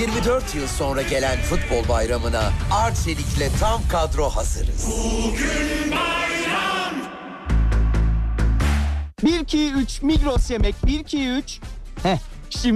24 yıl sonra gelen futbol bayramına Arçelik'le tam kadro hazırız. Bugün bayram. 1-2-3 Migros yemek 1-2-3. Heh, şimdi